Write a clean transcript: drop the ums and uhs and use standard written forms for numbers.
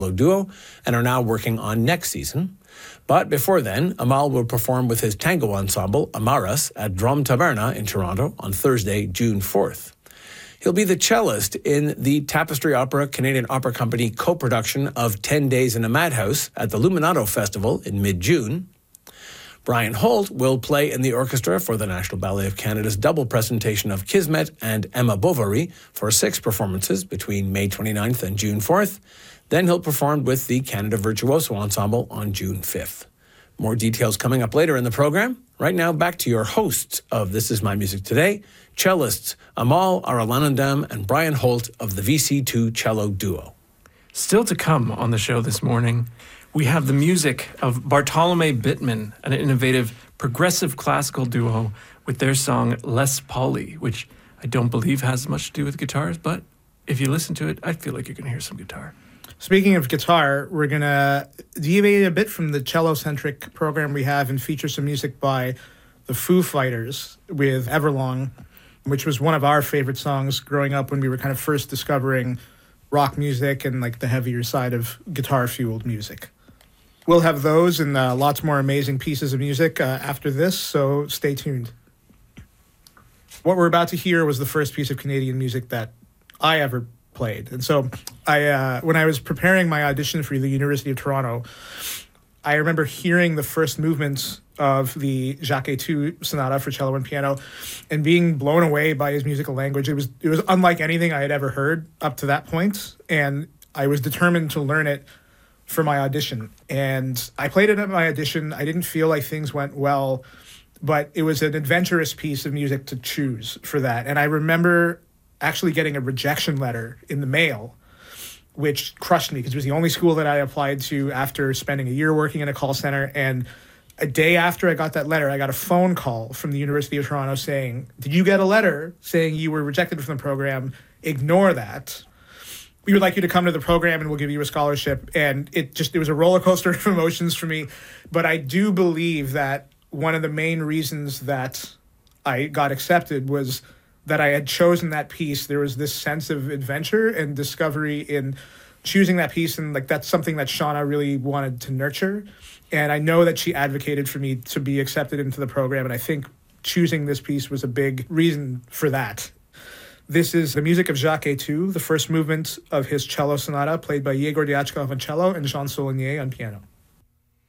duo and are now working on next season. But before then, Amal will perform with his tango ensemble, Amaras, at Drum Taverna in Toronto on Thursday, June 4th. He'll be the cellist in the Tapestry Opera Canadian Opera Company co-production of 10 Days in a Madhouse at the Luminato Festival in mid-June. Brian Holt will play in the orchestra for the National Ballet of Canada's double presentation of Kismet and Emma Bovary for 6 performances between May 29th and June 4th. Then he'll perform with the Canada Virtuoso Ensemble on June 5th. More details coming up later in the program. Right now, back to your hosts of This Is My Music Today, cellists Amal Arulanandam and Brian Holt of the VC2 Cello Duo. Still to come on the show this morning, we have the music of Bartolome Bittman, an innovative progressive classical duo with their song Les Pauli, which I don't believe has much to do with guitars, but if you listen to it, I feel like you're going to hear some guitar. Speaking of guitar, we're going to deviate a bit from the cello-centric program we have and feature some music by the Foo Fighters with Everlong, which was one of our favorite songs growing up when we were kind of first discovering rock music and like the heavier side of guitar-fueled music. We'll have those and lots more amazing pieces of music after this, so stay tuned. What we're about to hear was the first piece of Canadian music that I ever played. And so when I was preparing my audition for the University of Toronto, I remember hearing the first movements of the Jacques II Sonata for cello and piano and being blown away by his musical language. It was unlike anything I had ever heard up to that point, and I was determined to learn it for my audition. And I played it at my audition. I didn't feel like things went well, but it was an adventurous piece of music to choose for that. And I remember actually getting a rejection letter in the mail, which crushed me because it was the only school that I applied to after spending a year working in a call center. And a day after I got that letter, I got a phone call from the University of Toronto saying, "Did you get a letter saying you were rejected from the program? Ignore that. We would like you to come to the program and we'll give you a scholarship." And it was a roller coaster of emotions for me. But I do believe that one of the main reasons that I got accepted was that I had chosen that piece. There was this sense of adventure and discovery in choosing that piece. And like, that's something that Shauna really wanted to nurture. And I know that she advocated for me to be accepted into the program. And I think choosing this piece was a big reason for that. This is the music of Jacques II, the first movement of his cello sonata, played by Yegor Dyachkov on cello and Jean Saulnier on piano.